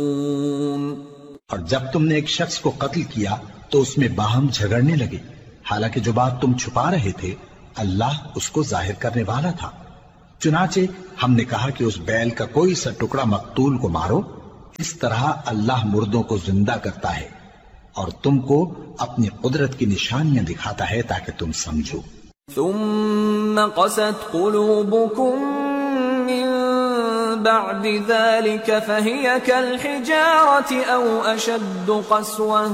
और जब तुमने एक शख्स को कत्ल किया तो उसमें बाहम झगड़ने लगे, हालांकि जो बात तुम छुपा रहे थे अल्लाह उसको जाहिर करने वाला था। चुनाचे हमने कहा कि उस बैल का कोई सा टुकड़ा मकतूल को मारो। इस तरह अल्लाह मुर्दों को जिंदा करता है और तुमको अपनी कुदरत की निशानियां दिखाता है ताकि तुम समझो। सुम्मा क़सत क़ुलूबुकुम मिन बअदि ज़ालिका फ़हिय कल हिजारति औ अशद्दु क़स्वा